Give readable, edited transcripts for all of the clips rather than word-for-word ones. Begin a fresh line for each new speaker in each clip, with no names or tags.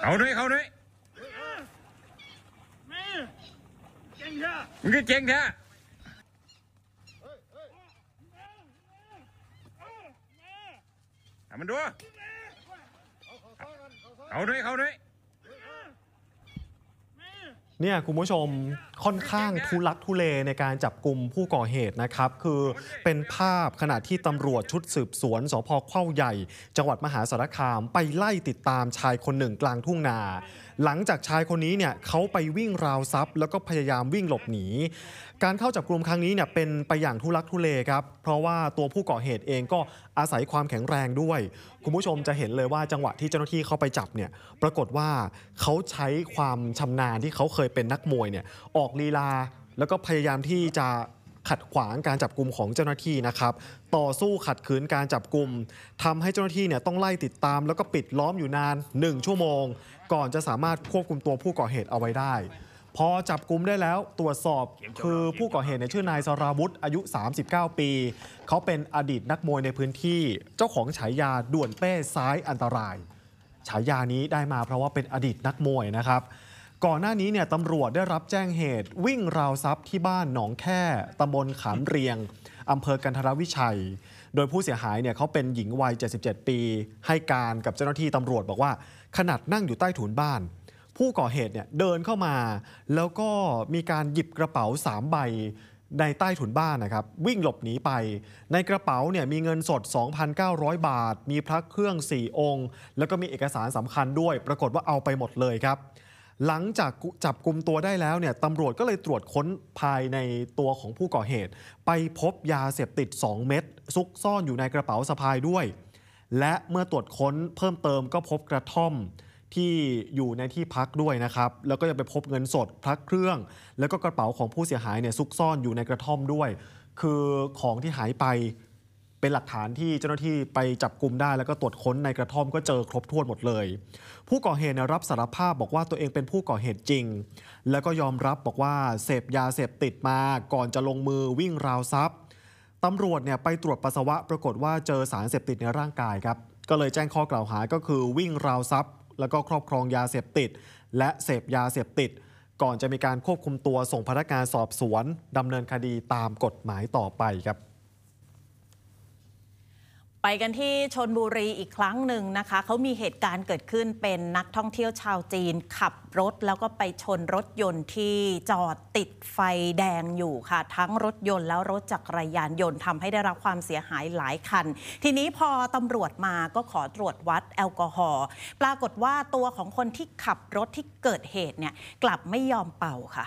เอาด้วยมึงก็เจ๋งแท้มันดูเอาด้วย
เนี่ยคุณผู้ชมค่อนข้างทุลักทุเลในการจับกุมผู้ก่อเหตุนะครับคือเป็นภาพขณะที่ตำรวจชุดสืบสวนสภ.เข้าใหญ่จังหวัดมหาสารคามไปไล่ติดตามชายคนหนึ่งกลางทุ่งนาหลังจากชายคนนี้เนี่ยเขาไปวิ่งราวทรัพย์แล้วก็พยายามวิ่งหลบหนีการเข้าจับกุมครั้งนี้เนี่ยเป็นไปอย่างทุลักทุเลครับเพราะว่าตัวผู้ก่อเหตุเองก็อาศัยความแข็งแรงด้วยคุณผู้ชมจะเห็นเลยว่าจังหวะที่เจ้าหน้าที่เข้าไปจับเนี่ยปรากฏว่าเขาใช้ความชำนาญที่เขาเคยเป็นนักมวยเนี่ยออกลีลาแล้วก็พยายามที่จะขัดขวางการจับกุมของเจ้าหน้าที่นะครับต่อสู้ขัดขืนการจับกุมทำให้เจ้าหน้าที่เนี่ยต้องไล่ติดตามแล้วก็ปิดล้อมอยู่นาน1 ชั่วโมงก่อนจะสามารถควบคุมตัวผู้ก่อเหตุเอาไว้ได้พอจับกุมได้แล้วตรวจสอบคือผู้ก่อเหตุชื่อนายสราวุธอายุ39 ปีเขาเป็นอดีตนักมวยในพื้นที่เจ้าของฉายาด่วนเป้ซ้ายอันตรายฉายานี้ได้มาเพราะว่าเป็นอดีตนักมวยนะครับก่อนหน้านี้เนี่ยตำรวจได้รับแจ้งเหตุวิ่งราวทรัพย์ที่บ้านหนองแค่ตำบลขามเรียงอำเภอกันทรวิชัยโดยผู้เสียหายเนี่ยเขาเป็นหญิงวัย77 ปีให้การกับเจ้าหน้าที่ตำรวจบอกว่าขณะนั่งอยู่ใต้ถุนบ้านผู้ก่อเหตุเนี่ยเดินเข้ามาแล้วก็มีการหยิบกระเป๋า3 ใบในใต้ถุนบ้านนะครับวิ่งหลบหนีไปในกระเป๋าเนี่ยมีเงินสด 2,900 บาทมีพระเครื่อง4 องค์แล้วก็มีเอกสารสำคัญด้วยปรากฏว่าเอาไปหมดเลยครับหลังจากจับกุมตัวได้แล้วเนี่ยตำรวจก็เลยตรวจค้นภายในตัวของผู้ก่อเหตุไปพบยาเสพติด2 เม็ดซุกซ่อนอยู่ในกระเป๋าสะพายด้วยและเมื่อตรวจค้นเพิ่มเติมก็พบกระท่อมที่อยู่ในที่พักด้วยนะครับแล้วก็ยังไปพบเงินสดพระเครื่องแล้วก็กระเป๋าของผู้เสียหายเนี่ยซุกซ่อนอยู่ในกระท่อมด้วยคือของที่หายไปเป็นหลักฐานที่เจ้าหน้าที่ไปจับกุมได้แล้วก็ตรวจค้นในกระท่อมก็เจอครบถ้วนหมดเลยผู้ก่อเหตุรับสารภาพบอกว่าตัวเองเป็นผู้ก่อเหตุจริงแล้วก็ยอมรับบอกว่าเสพยาเสพติดมาก่อนจะลงมือวิ่งราวทรัพย์ตำรวจเนี่ยไปตรวจปัสสาวะปรากฏว่าเจอสารเสพติดในร่างกายครับก็เลยแจ้งข้อกล่าวหาก็คือวิ่งราวทรัพย์แล้วก็ครอบครองยาเสพติดและเสพยาเสพติดก่อนจะมีการควบคุมตัวส่งพนักงานสอบสวนดำเนินคดีตามกฎหมายต่อไปครับ
ไปกันที่ชลบุรีอีกครั้งหนึ่งนะคะเขามีเหตุการณ์เกิดขึ้นเป็นนักท่องเที่ยวชาวจีนขับรถแล้วก็ไปชนรถยนต์ที่จอดติดไฟแดงอยู่ค่ะทั้งรถยนต์แล้วรถจักรยานยนต์ทำให้ได้รับความเสียหายหลายคันทีนี้พอตำรวจมาก็ขอตรวจวัดแอลกอฮอล์ปรากฏว่าตัวของคนที่ขับรถที่เกิดเหตุเนี่ยกลับไม่ยอมเป่าค่ะ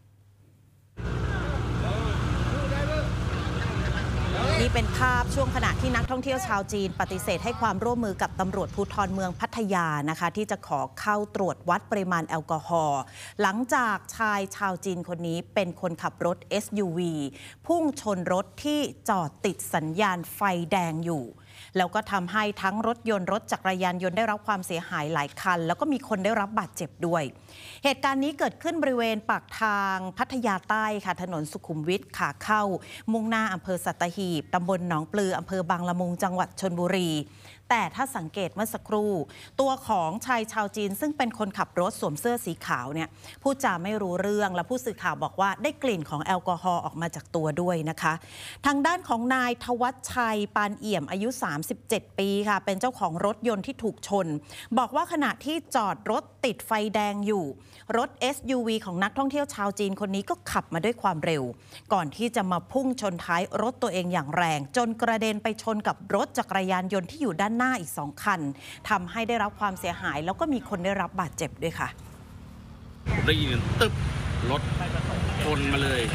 นี่เป็นภาพช่วงขณะที่นักท่องเที่ยวชาวจีนปฏิเสธให้ความร่วมมือกับตำรวจภูธรเมืองพัทยานะคะที่จะขอเข้าตรวจวัดปริมาณแอลกอฮอล์หลังจากชายชาวจีนคนนี้เป็นคนขับรถ SUV พุ่งชนรถที่จอดติดสัญญาณไฟแดงอยู่แล้วก็ทำให้ทั้งรถยนต์รถจักรยานยนต์ได้รับความเสียหายหลายคันแล้วก็มีคนได้รับบาดเจ็บด้วยเหตุการณ์นี้เกิดขึ้นบริเวณปากทางพัทยาใต้ค่ะถนนสุขุมวิทขาเข้ามุ่งหน้าอำเภอสัตหีบตำบลหนองปลืออำเภอบางละมุงจังหวัดชลบุรีแต่ถ้าสังเกตเมื่อสักครู่ตัวของชายชาวจีนซึ่งเป็นคนขับรถสวมเสื้อสีขาวเนี่ยพูดจาไม่รู้เรื่องและผู้สื่อข่าวบอกว่าได้กลิ่นของแอลกอฮอล์ออกมาจากตัวด้วยนะคะทางด้านของนายทวัชชัยปานเอี่ยมอายุ37 ปีค่ะเป็นเจ้าของรถยนต์ที่ถูกชนบอกว่าขณะที่จอดรถติดไฟแดงอยู่รถ SUV ของนักท่องเที่ยวชาวจีนคนนี้ก็ขับมาด้วยความเร็วก่อนที่จะมาพุ่งชนท้ายรถตัวเองอย่างแรงจนกระเด็นไปชนกับรถจักรยานยนต์ที่อยู่ด้านหน้าอีก2 คันทำให้ได้รับความเสียหายแล้วก็มีคนได้รับบาดเจ็บด้วยค่ะ
ได้ยินตึ๊บรถชนมาเลย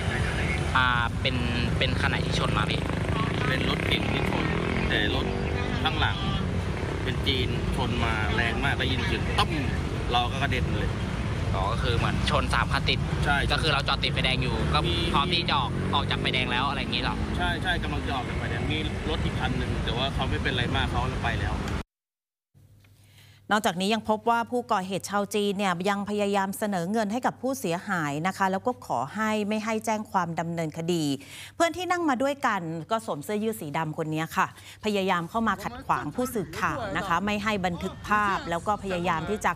เป็นขณะที่ชนมาพี่
เป็นรถเก่งที่ชนแต่รถข้างหลังเป็นจีนชนมาแรงมากได้ยินเสียงตึ๊บเราก็กระเด็นเลย
ก็คือเหมือนชน3 คันติด
ใช่
ก็คือเราจอดติดไฟแดงอยู่ก็พร้อมที่จะออกจากไฟแดงแล้วอะไรอย่างนี้หรอ
ใช่กำลังจะออกจากไฟแดงมีรถอีกคันหนึ่งแต่ว่าเขาไม่เป็นไรมากเขาไปแล้ว
นอกจากนี้ยังพบว่าผู้ก่อเหตุชาวจีนเนี่ยยังพยายามเสนอเงินให้กับผู้เสียหายนะคะแล้วก็ขอให้ไม่ให้แจ้งความดำเนินคดีเพื่อนที่นั่งมาด้วยกันก็สวมเสื้อยืดสีดำคนนี้ค่ะพยายามเข้ามาขัดขวางผู้สื่อข่าวนะคะไม่ให้บันทึกภาพแล้วก็พยายามที่จะ